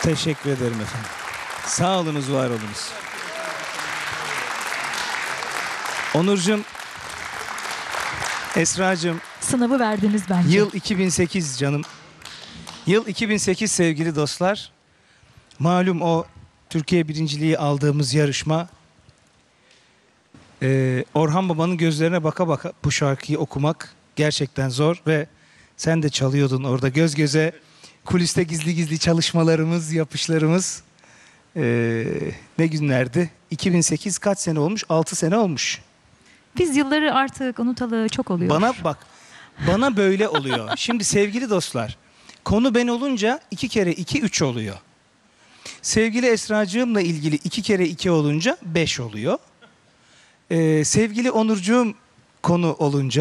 Teşekkür ederim efendim. Sağ olunuz, var olunuz. Onurcuğum, Esracığım, Sınavı verdiniz bence. yıl 2008 canım. Yıl 2008 sevgili dostlar. Malum o Türkiye birinciliği aldığımız yarışma. Orhan Baba'nın gözlerine baka baka bu şarkıyı okumak gerçekten zor ve sen de çalıyordun orada göz göze. Kuliste gizli gizli çalışmalarımız, yapışlarımız. Ne günlerdi? 2008 kaç sene olmuş? 6 sene olmuş. Biz yılları artık unutalı çok oluyor. Bana bak, bana böyle oluyor. Şimdi sevgili dostlar, konu ben olunca 2 kere 2 3 oluyor. Sevgili Esracığımla ilgili 2 kere 2 olunca 5 oluyor. Sevgili Onurcuğum konu olunca